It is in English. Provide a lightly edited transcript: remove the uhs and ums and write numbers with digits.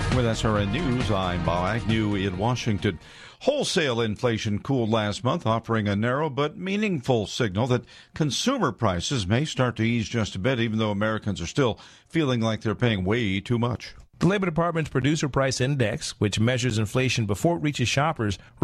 With SRN News, I'm Bob Agnew in Washington. Wholesale inflation cooled last month, offering a narrow but meaningful signal that consumer prices may start to ease just a bit, even though Americans are still feeling like they're paying way too much. The Labor Department's Producer Price Index, which measures inflation before it reaches shoppers,